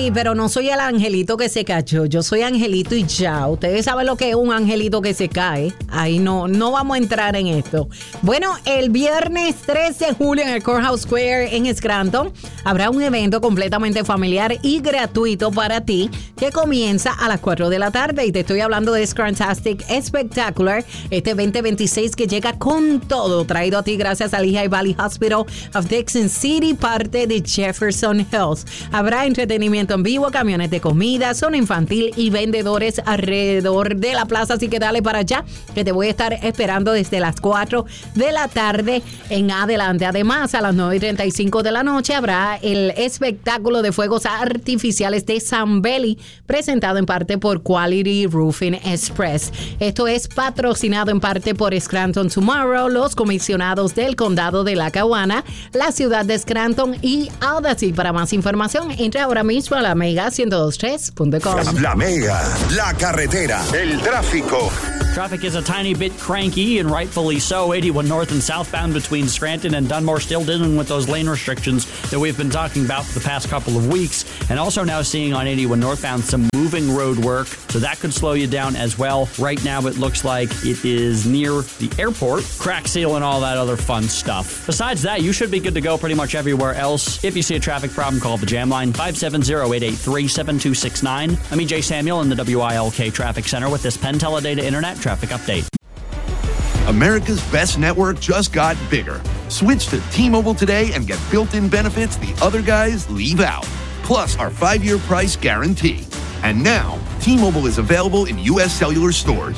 Ay, pero no soy el angelito que se cayó. Yo soy angelito y ya. Ustedes saben lo que es un angelito que se cae. Ahí no vamos a entrar en esto. Bueno, el viernes 3 de julio en el Courthouse Square en Scranton habrá un evento completamente familiar y gratuito para ti que comienza a las 4 de la tarde. Y te estoy hablando de Scrantastic Spectacular, este 2026 que llega con todo. Traído a ti gracias al Lehigh Valley Hospital of Dixon City, parte de Jefferson Health. Habrá entretenimiento en vivo, camiones de comida, zona infantil y vendedores alrededor de la plaza. Así que dale para allá, que te voy a estar esperando desde las 4 de la tarde en adelante. Además, a las 9:35 de la noche habrá el espectáculo de fuegos artificiales de Zambelli, presentado en parte por Quality Roofing Express. Esto es patrocinado en parte por Scranton Tomorrow, los comisionados del condado de Lackawanna, la ciudad de Scranton y Audacy. Para más información, entra ahora mismo a la Mega 102.3.com. La Mega, la carretera, el tráfico. Traffic is a tiny bit cranky, and rightfully so. 81 north and southbound between Scranton and Dunmore, still dealing with those lane restrictions that we've been talking about for the past couple of weeks. And also now seeing on 81 northbound some moving road work, so that could slow you down as well. Right now it looks like it is near the airport, crack seal and all that other fun stuff. Besides that, you should be good to go pretty much everywhere else. If you see a traffic problem, call the Jam Line, 570-883-7269. I'm EJ Samuel in the WILK Traffic Center with this Penn Teledata Internet Traffic Update. America's best network just got bigger. Switch to T-Mobile today and get built-in benefits the other guys leave out. Plus our 5-year price guarantee. And now, T-Mobile is available in U.S. cellular stores.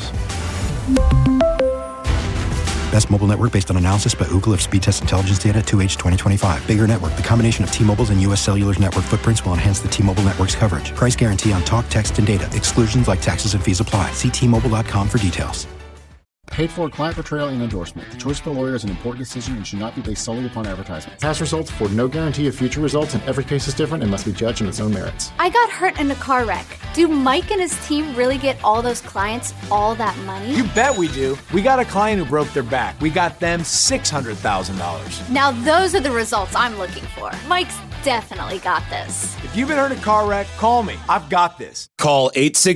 Best mobile network based on analysis by Ookla of speed test intelligence data 2H 2025. Bigger network. The combination of T-Mobile's and U.S. Cellular's network footprints will enhance the T-Mobile network's coverage. Price guarantee on talk, text, and data. Exclusions like taxes and fees apply. See T-Mobile.com for details. Paid for client portrayal and endorsement. The choice of a lawyer is an important decision and should not be based solely upon advertisement. Past results afford no guarantee of future results, and every case is different and must be judged on its own merits. I got hurt in a car wreck. Do Mike and his team really get all those clients all that money? You bet we do. We got a client who broke their back. We got them $600,000. Now those are the results I'm looking for. Mike's definitely got this. If you've been hurt in a car wreck, call me. I've got this. Call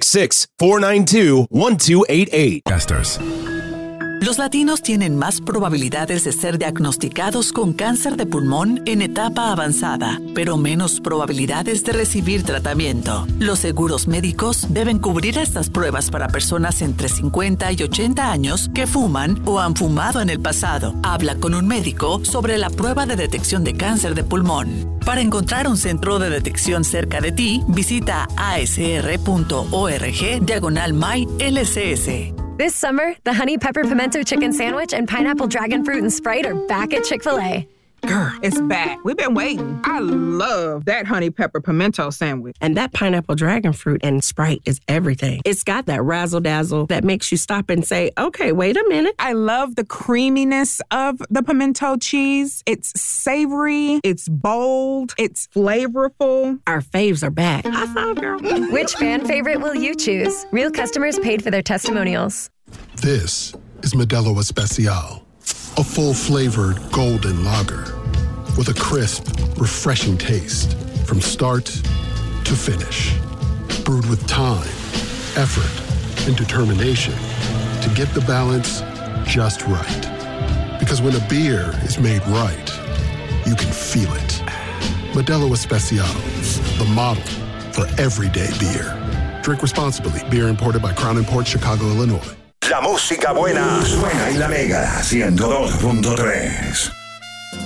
866-492-1288. Casters. Los latinos tienen más probabilidades de ser diagnosticados con cáncer de pulmón en etapa avanzada, pero menos probabilidades de recibir tratamiento. Los seguros médicos deben cubrir estas pruebas para personas entre 50 y 80 años que fuman o han fumado en el pasado. Habla con un médico sobre la prueba de detección de cáncer de pulmón. Para encontrar un centro de detección cerca de ti, visita asr.org/MyLCS. This summer, the Honey Pepper Pimento Chicken Sandwich and Pineapple Dragon Fruit and Sprite are back at Chick-fil-A. Girl, it's back. We've been waiting. I love that Honey Pepper Pimento Sandwich. And that Pineapple Dragon Fruit and Sprite is everything. It's got that razzle-dazzle that makes you stop and say, okay, wait a minute. I love the creaminess of the pimento cheese. It's savory, it's bold, it's flavorful. Our faves are back. High five, girl. Which fan favorite will you choose? Real customers paid for their testimonials. This is Modelo Especial, a full-flavored golden lager with a crisp, refreshing taste from start to finish. Brewed with time, effort, and determination to get the balance just right. Because when a beer is made right, you can feel it. Modelo Especial, the model for everyday beer. Drink responsibly. Beer imported by Crown Imports, Chicago, Illinois. La música buena suena en La Mega 102.3.